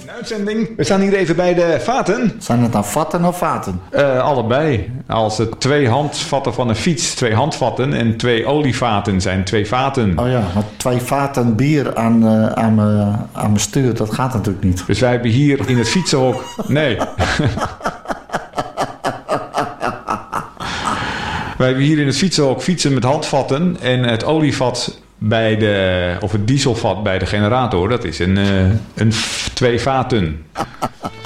Een uitzending. We staan hier even bij de vaten. Zijn het dan vatten of vaten? Allebei. Als het 2 handvatten van een fiets, 2 handvatten en 2 olievaten zijn 2 vaten. Oh ja, maar 2 vaten bier aan mijn stuur, dat gaat natuurlijk niet. Dus wij hebben hier in het fietsenhok... Nee. Wij hebben hier in het fietsenhok fietsen met handvatten en het olievat of het dieselvat bij de generator, dat is een 2 vaten.